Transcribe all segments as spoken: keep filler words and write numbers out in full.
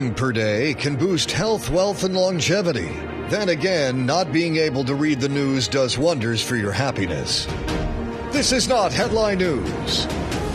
per day can boost health, wealth, and longevity. Then again, not being able to read the news does wonders for your happiness. This is not headline news.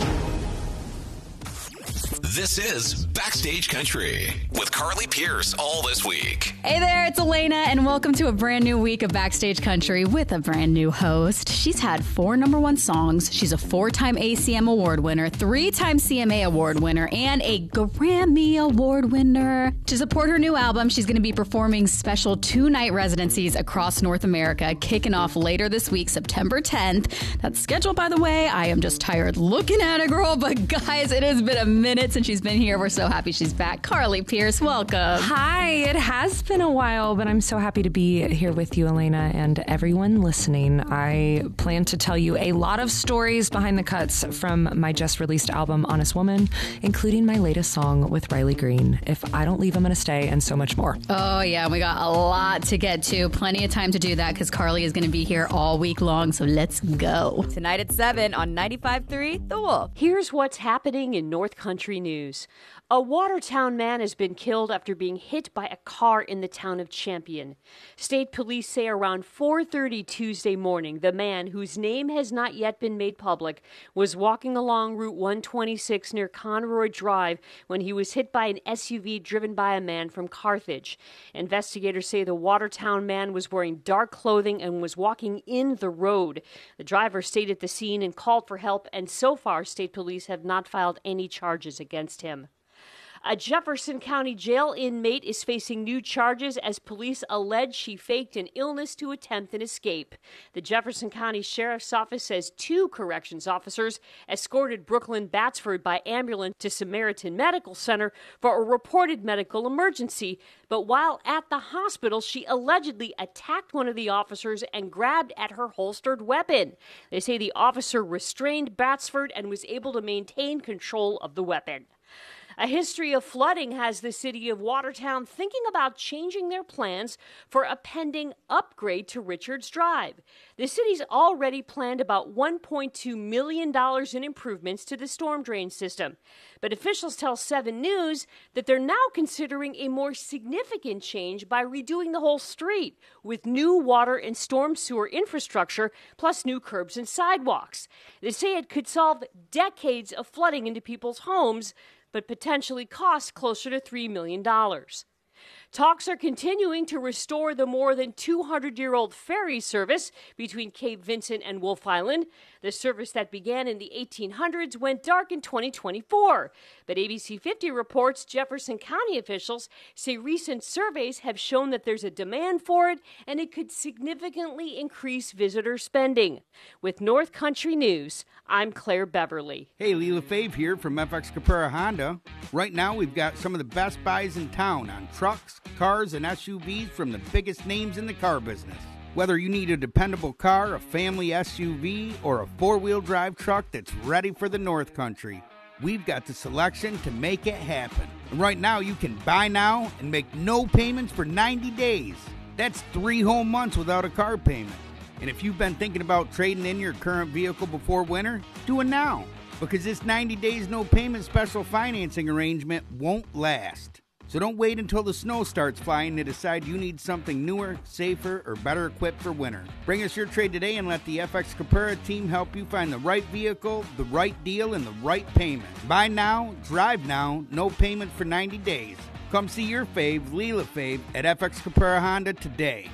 This is Backstage Country with Carly Pierce all this week. Hey there, it's Elena, and welcome to a brand new week of Backstage Country with a brand new host. She's had four number one songs. She's a four-time A C M Award winner, three-time C M A Award winner, and a Grammy Award winner. To support her new album, she's going to be performing special two-night residencies across North America, kicking off later this week, September tenth. That's scheduled, by the way. I am just tired looking at it, girl, but guys, it has been a minute since she's been here. We're so happy she's back. Carly Pierce, welcome. Hi, it has been a while, but I'm so happy to be here with you, Elena, and everyone listening. I plan to tell you a lot of stories behind the cuts from my just released album, Honest Woman, including my latest song with Riley Green, If I Don't Leave, I'm Gonna Stay, and so much more. Oh, yeah, we got a lot to get to. Plenty of time to do that because Carly is going to be here all week long, so let's go. Tonight at seven on ninety-five point three The Wolf. Here's what's happening in North Country news. A Watertown man has been killed after being hit by a car in the town of Champion. State police say around four thirty Tuesday morning, the man, whose name has not yet been made public, was walking along Route one twenty-six near Conroy Drive when he was hit by an S U V driven by a man from Carthage. Investigators say the Watertown man was wearing dark clothing and was walking in the road. The driver stayed at the scene and called for help, and so far, state police have not filed any charges against him. A Jefferson County jail inmate is facing new charges as police allege she faked an illness to attempt an escape. The Jefferson County Sheriff's Office says two corrections officers escorted Brooklyn Batsford by ambulance to Samaritan Medical Center for a reported medical emergency. But while at the hospital, she allegedly attacked one of the officers and grabbed at her holstered weapon. They say the officer restrained Batsford and was able to maintain control of the weapon. A history of flooding has the city of Watertown thinking about changing their plans for a pending upgrade to Richards Drive. The city's already planned about one point two million dollars in improvements to the storm drain system. But officials tell seven News that they're now considering a more significant change by redoing the whole street with new water and storm sewer infrastructure plus new curbs and sidewalks. They say it could solve decades of flooding into people's homes, but potentially cost closer to three million dollars. Talks are continuing to restore the more than two hundred year old ferry service between Cape Vincent and Wolf Island. The service that began in the eighteen hundreds went dark in twenty twenty-four. But A B C fifty reports Jefferson County officials say recent surveys have shown that there's a demand for it and it could significantly increase visitor spending. With North Country News, I'm Claire Beverly. Hey, Leela Fave here from F X Capera Honda. Right now we've got some of the best buys in town on trucks, cars, and S U Vs from the biggest names in the car business. Whether you need a dependable car, a family S U V, or a four-wheel drive truck that's ready for the North Country, we've got the selection to make it happen. And right now you can buy now and make no payments for ninety days. That's three whole months without a car payment. And if you've been thinking about trading in your current vehicle before winter, do it now, because this ninety days no payment special financing arrangement won't last. So don't wait until the snow starts flying to decide you need something newer, safer, or better equipped for winter. Bring us your trade today and let the F X Capera team help you find the right vehicle, the right deal, and the right payment. Buy now, drive now, no payment for ninety days. Come see your fave, Leela Fave, at F X Capera Honda today.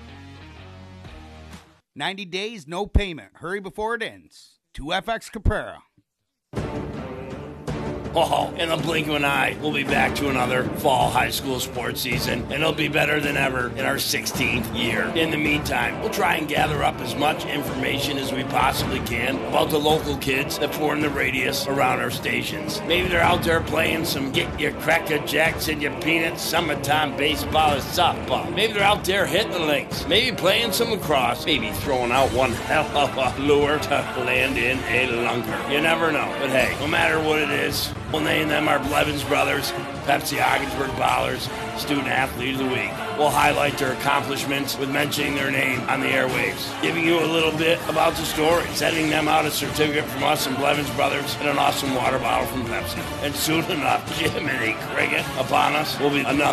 ninety days, no payment. Hurry before it ends. To F X Capera. Oh, in a blink of an eye, we'll be back to another fall high school sports season, and it'll be better than ever in our sixteenth year. In the meantime, we'll try and gather up as much information as we possibly can about the local kids that form the radius around our stations. Maybe they're out there playing some get your cracker jacks and your peanuts, summertime baseball or softball. Maybe they're out there hitting the links, maybe playing some lacrosse, maybe throwing out one hell of a lure to land in a lunker. You never know. But hey, no matter what it is, We'll name them our Blevins Brothers, Pepsi Ogdensburg Ballers, Student Athlete of the Week. We'll highlight their accomplishments with mentioning their name on the airwaves, giving you a little bit about the story, sending them out a certificate from us and Blevins Brothers and an awesome water bottle from Pepsi. And soon enough, Jiminy Cricket, upon us will be another